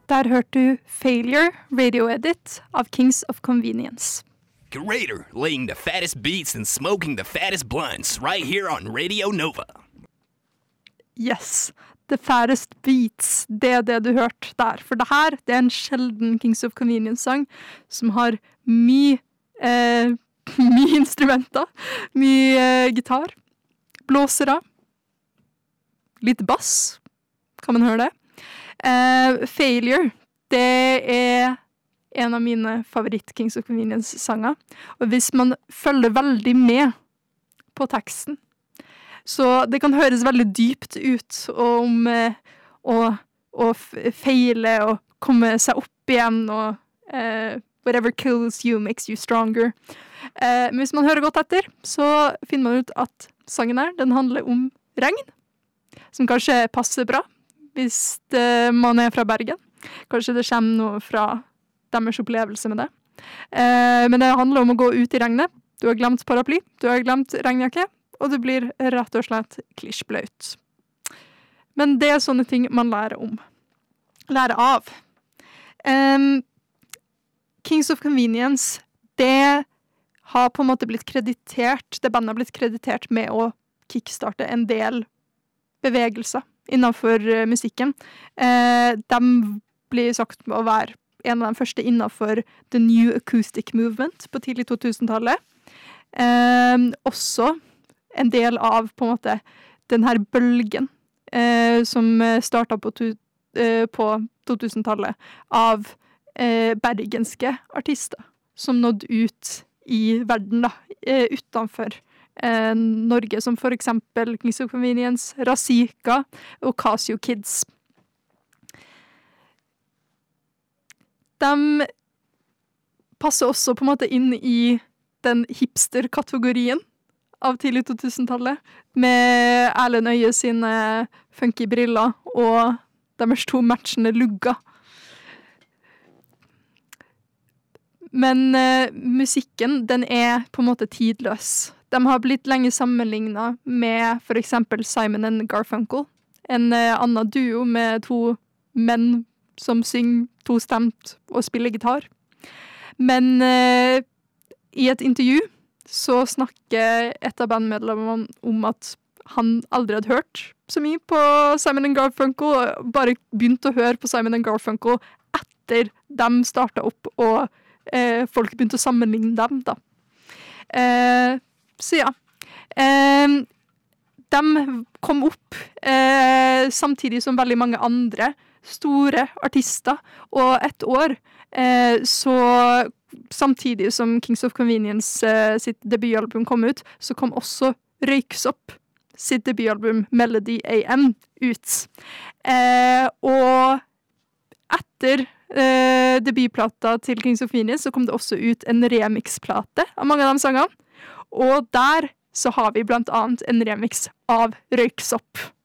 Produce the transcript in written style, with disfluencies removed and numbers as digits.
Der hørte du Failure, Radio Edit av Kings of Convenience. Curator, laying the fattest beats and smoking the fattest blunts, right here on Radio Nova. Yes, The Fattest Beats, det det du hørte der. For det her, det en sjelden Kings of Convenience-sang som har mye instrumenter, mye gitar, blåsere, litt bass, kan man høre det. Failure, det en av mine favoritt Kings of Convenience-sanger. Og hvis man følger veldig med på teksten, så det kan høres veldig dypt ut om å feile og komme seg opp igjen og whatever kills you makes you stronger. Men hvis man hører godt etter, så finner man ut at sangen her, den handler om regn, som kanskje passer bra hvis man fra Bergen. Kanskje det kommer noe fra deres opplevelse med det. Men det handler om å gå ut i regnet. Du har glemt paraply, du har glemt regnjakke, og du blir rett og slett klisjblaut. Men det sånne ting man lærer av. Kings of Convenience, det har på en måte blitt kreditert, det bandet har blitt kreditert med å kickstarte en del bevegelser innenfor musikken. De blir sagt å være en av de første innenfor The New Acoustic Movement på tidlig 2000-tallet. Også en del av på en måte den her bølgen som startet på 2000-tallet av bergenske artister som nådde ut i verden da, utenfor Norge, som for eksempel Kings of Convenience, Razika og Casio Kids. De passer også på en måte inn i den hipster-kategorien av tidlig 2000-tallet, med Erlend Øye sine funky briller og deres 2 matchende lugger. Men musikken, den på en måte tidløs. De har blitt lenge sammenlignet med for eksempel Simon and Garfunkel, en annen duo med 2 menn som synger 2-stemt og spiller gitar. Men i et intervju så snakker et av bandmedlemmene om at han aldri hadde hørt så mye på Simon and Garfunkel, og bare begynte å høre på Simon and Garfunkel etter de startet opp, og folk begynte å sammenligne dem da. Så ja, de kom opp samtidig som veldig mange andre store artister, og et år så samtidig som Kings of Convenience sitt debutalbum kom ut, så kom også Røyksopp sitt debutalbum Melody AM ut. Og etter debutplata til Kings of Convenience så kom det også ut en remixplate av mange av de sangene. Og der så har vi blant annet en remix av Røyksopp.